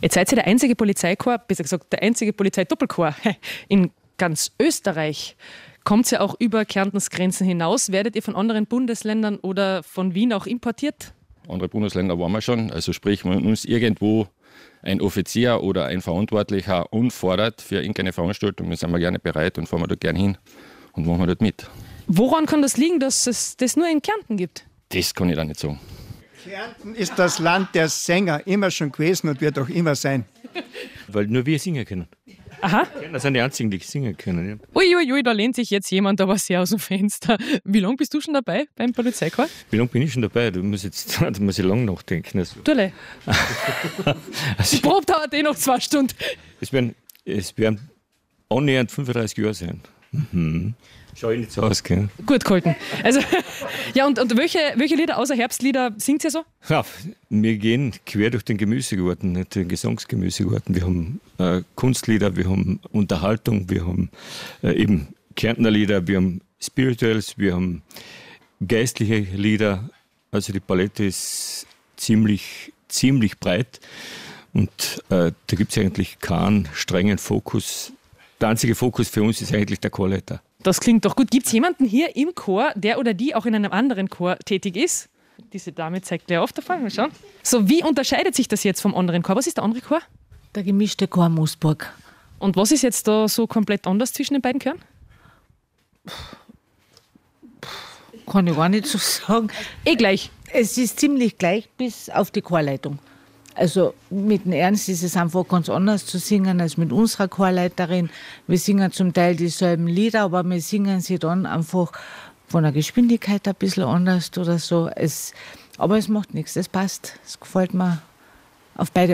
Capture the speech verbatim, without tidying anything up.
Jetzt seid ihr der einzige Polizeikorps, besser gesagt der einzige Polizeidoppelkorps in ganz Österreich. Kommt ihr auch über Kärntens Grenzen hinaus? Werdet ihr von anderen Bundesländern oder von Wien auch importiert? Andere Bundesländer waren wir schon. Also sprich, wenn uns irgendwo ein Offizier oder ein Verantwortlicher anfordert für irgendeine Veranstaltung, dann sind wir gerne bereit und fahren wir dort gerne hin und machen wir dort mit. Woran kann das liegen, dass es das nur in Kärnten gibt? Das kann ich da nicht sagen. Kärnten ist das Land der Sänger, immer schon gewesen und wird auch immer sein. Weil nur wir singen können. Aha. Das sind die einzigen, die singen können. Ja. Uiuiui, ui, da lehnt sich jetzt jemand aber sehr aus dem Fenster. Wie lange bist du schon dabei beim Polizeikorps? Wie lange bin ich schon dabei? Du musst jetzt da muss ich lang nachdenken. Also. Dule. also, Die Probe dauert eh noch zwei Stunden. Es werden, es werden annähernd fünfunddreißig Jahre sein. Mhm. Schau ich nicht so aus, gell? Gut gehalten. Also, ja, und, und welche, welche Lieder außer Herbstlieder singt ihr so? Ja, wir gehen quer durch den Gemüsegarten, nicht den Gesangsgemüsegarten. Wir haben äh, Kunstlieder, wir haben Unterhaltung, wir haben äh, eben Kärntner Lieder, wir haben Spirituals, wir haben geistliche Lieder. Also die Palette ist ziemlich, ziemlich breit und äh, da gibt es eigentlich keinen strengen Fokus. Der einzige Fokus für uns ist eigentlich der Chorleiter. Das klingt doch gut. Gibt es jemanden hier im Chor, der oder die auch in einem anderen Chor tätig ist? Diese Dame zeigt gleich auf, da fangen wir schon. So, wie unterscheidet sich das jetzt vom anderen Chor? Was ist der andere Chor? Der gemischte Chor Moosburg. Und was ist jetzt da so komplett anders zwischen den beiden Chören? Kann ich gar nicht so sagen. Eh gleich. Es ist ziemlich gleich bis auf die Chorleitung. Also mit dem Ernst ist es einfach ganz anders zu singen als mit unserer Chorleiterin. Wir singen zum Teil dieselben Lieder, aber wir singen sie dann einfach von der Geschwindigkeit ein bisschen anders oder so. Es, aber es macht nichts, es passt. Es gefällt mir auf beide